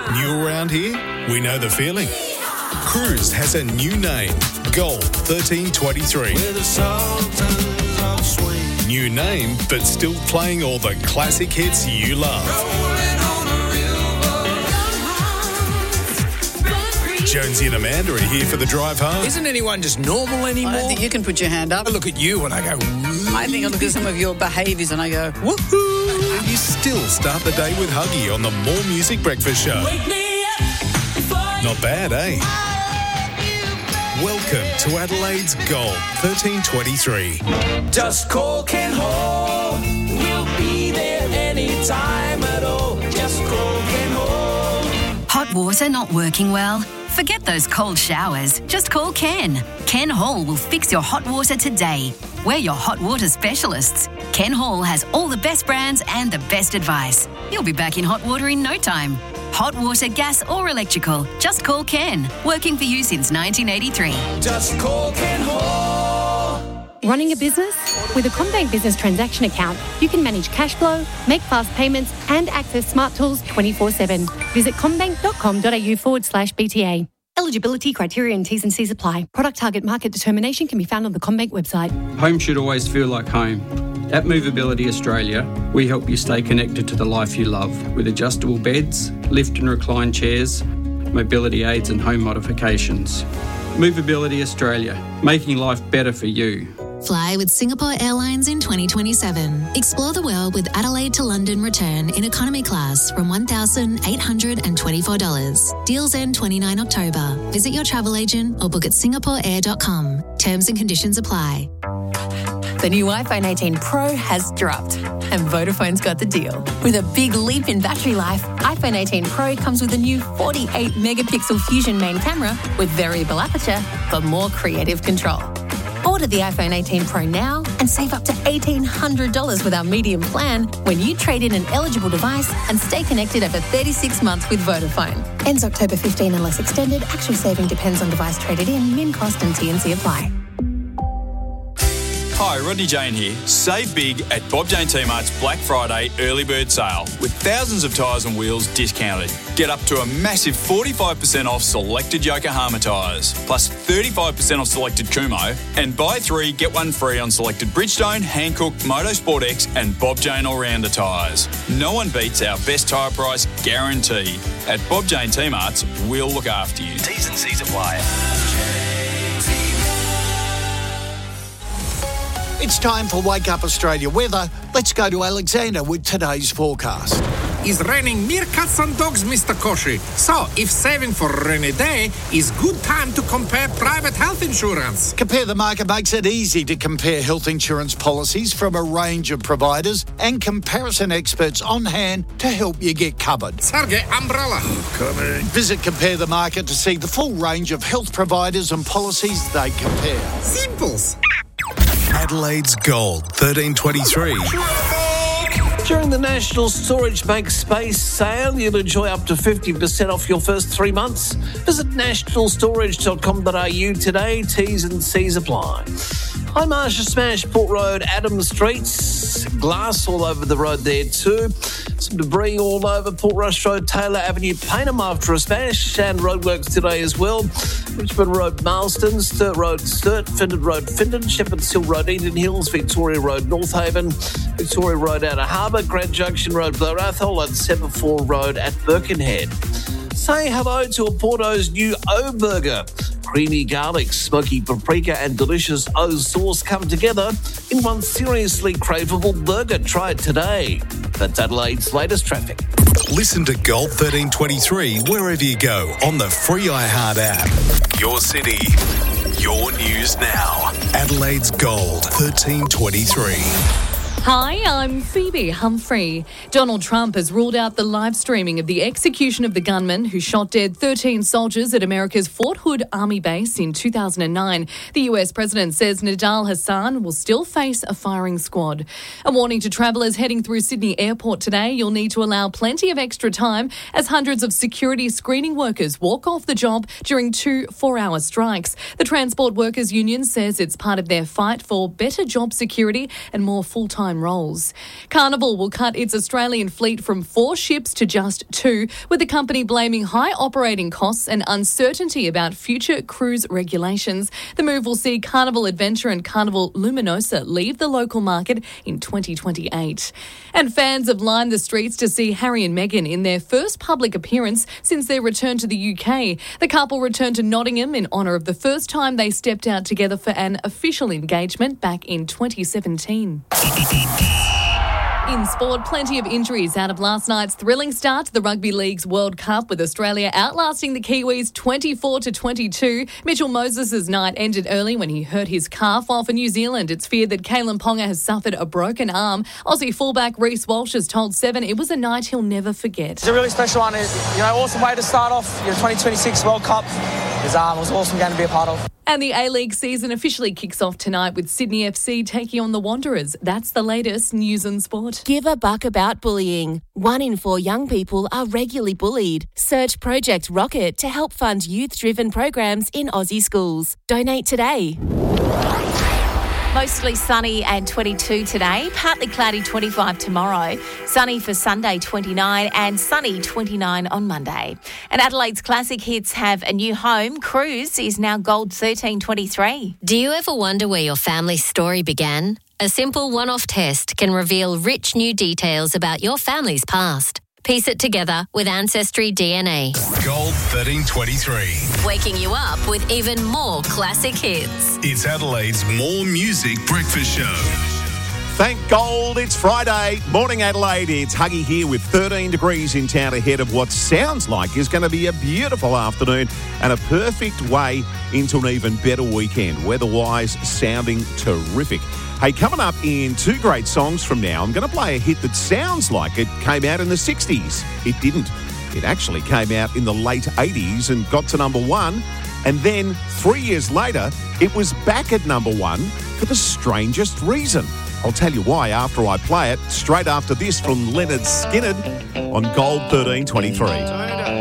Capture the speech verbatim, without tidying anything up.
New around here? We know the feeling. Cruise has a new name, Gold thirteen twenty-three. New name, but still playing all the classic hits you love. Jonesy and Amanda are here for the drive home. Isn't anyone just normal anymore? I don't think you can put your hand up. I look at you and I go, woo. I think I look at some of your behaviours and I go, woohoo. You still start the day with Huggy on the More Music Breakfast Show. Not bad, eh? Welcome to Adelaide's Gold thirteen twenty-three. Just call Ken Hall. We'll be there anytime at all. Just call Ken Hall. Hot water not working well? Forget those cold showers. Just call Ken. Ken Hall will fix your hot water today. We're your hot water specialists. Ken Hall has all the best brands and the best advice. You'll be back in hot water in no time. Hot water, gas or electrical. Just call Ken. Working for you since nineteen eighty-three. Just call Ken Hall. Running a business? With a CommBank Business Transaction Account, you can manage cash flow, make fast payments and access smart tools twenty-four seven. Visit commbank.com.au forward slash BTA. Eligibility, criteria and T's and C's apply. Product target market determination can be found on the CommBank website. Home should always feel like home. At Movability Australia, we help you stay connected to the life you love with adjustable beds, lift and recline chairs, mobility aids and home modifications. Movability Australia, making life better for you. Fly with Singapore Airlines in twenty twenty-seven. Explore the world with Adelaide to London return in economy class from one thousand eight hundred twenty-four dollars. Deals end the twenty-ninth of October. Visit your travel agent or book at singapore air dot com. Terms and conditions apply. The new iPhone eighteen Pro has dropped and Vodafone's got the deal. With a big leap in battery life, iPhone eighteen Pro comes with a new forty-eight megapixel Fusion main camera with variable aperture for more creative control. Order the iPhone eighteen Pro now and save up to eighteen hundred dollars with our medium plan when you trade in an eligible device and stay connected over thirty-six months with Vodafone. Ends October fifteenth unless extended. Actual saving depends on device traded in. Min cost and T and C apply. Hi, Rodney Jane here. Save big at Bob Jane T-Mart's Black Friday early bird sale with thousands of tyres and wheels discounted. Get up to a massive forty-five percent off selected Yokohama tyres, plus thirty-five percent off selected Kumo, and buy three, get one free on selected Bridgestone, Hankook, Motorsport X and Bob Jane All-Rounder tyres. No one beats our best tyre price guarantee. At Bob Jane T-Mart's, we'll look after you. T's and C's apply. It's time for Wake Up Australia weather. Let's go to Alexander with today's forecast. It's raining meerkats and dogs, Mister Koshi. So, if saving for a rainy day is good time to compare private health insurance. Compare the Market makes it easy to compare health insurance policies from a range of providers and comparison experts on hand to help you get covered. Sergey, umbrella. Coming. Visit Compare the Market to see the full range of health providers and policies they compare. Simples. Adelaide's Gold thirteen twenty-three. During the National Storage Make Space sale, you'll enjoy up to fifty percent off your first three months. Visit national storage dot com dot a u today. T's and C's apply. Hi, Marsha Smash, Port Road, Adams Streets. Glass all over the road there too. Some debris all over Port Rush Road, Taylor Avenue, Paynham after a smash. And roadworks today as well. Richmond Road, Marston, Sturt Road, Sturt, Findon Road, Findon, Shepherd's Hill Road, Eden Hills, Victoria Road, North Haven, Victoria Road, Outer Harbour, Grand Junction Road, Blair Athol, and Semaphore Road at Birkenhead. Say hello to Oporto's new O Burger. Creamy garlic, smoky paprika and delicious O sauce come together in one seriously craveable burger. Try it today. That's Adelaide's latest traffic. Listen to Gold thirteen twenty-three wherever you go on the free iHeart app. Your city, your news now. Adelaide's Gold thirteen twenty-three. Hi, I'm Phoebe Humphrey. Donald Trump has ruled out the live streaming of the execution of the gunman who shot dead thirteen soldiers at America's Fort Hood Army base in two thousand nine. The U S president says Nidal Hassan will still face a firing squad. A warning to travellers heading through Sydney Airport today. You'll need to allow plenty of extra time as hundreds of security screening workers walk off the job during two four-hour strikes. The Transport Workers Union says it's part of their fight for better job security and more full-time and rolls. Carnival will cut its Australian fleet from four ships to just two, with the company blaming high operating costs and uncertainty about future cruise regulations. The move will see Carnival Adventure and Carnival Luminosa leave the local market in twenty twenty-eight. And fans have lined the streets to see Harry and Meghan in their first public appearance since their return to the U K. The couple returned to Nottingham in honour of the first time they stepped out together for an official engagement back in twenty seventeen. In sport, plenty of injuries out of last night's thrilling start to the Rugby League's World Cup, with Australia outlasting the Kiwis twenty-four to twenty-two. Mitchell Moses' night ended early when he hurt his calf, while for New Zealand it's feared that Kalen Ponga has suffered a broken arm. Aussie fullback Reece Walsh has told Seven it was a night he'll never forget. It's a really special one. You know, awesome way to start off your twenty twenty-six World Cup. It was, um, it was an awesome game to be a part of. And the A-League season officially kicks off tonight with Sydney F C taking on the Wanderers. That's the latest news and sport. Give a buck about bullying. One in four young people are regularly bullied. Search Project Rocket to help fund youth-driven programs in Aussie schools. Donate today. Mostly sunny and twenty-two today, partly cloudy twenty-five tomorrow, sunny for Sunday twenty-nine and sunny twenty-nine on Monday. And Adelaide's classic hits have a new home. Cruise is now gold thirteen twenty-three. Do you ever wonder where your family's story began? A simple one-off test can reveal rich new details about your family's past. Piece it together with Ancestry D N A. Gold thirteen twenty-three. Waking you up with even more classic hits. It's Adelaide's More Music Breakfast Show. Thank Gold, it's Friday. Morning Adelaide, it's Huggy here with thirteen degrees in town ahead of what sounds like is going to be a beautiful afternoon and a perfect way into an even better weekend. Weather-wise, sounding terrific. Hey, coming up in two great songs from now, I'm going to play a hit that sounds like it came out in the sixties. It didn't. It actually came out in the late eighties and got to number one. And then three years later, it was back at number one for the strangest reason. I'll tell you why after I play it, straight after this from Leonard Skinner on Gold thirteen twenty-three.